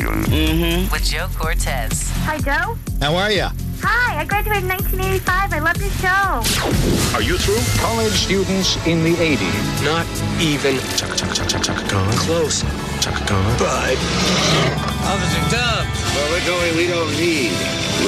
With Joe Cortez. Hi, Joe. How are you? Hi, I graduated in 1985. I love your show. Are you through? College students in the 80s. Not even Chaka Khan. Close. Chaka Khan. But Officer Tubbs. Well, we're going, we don't need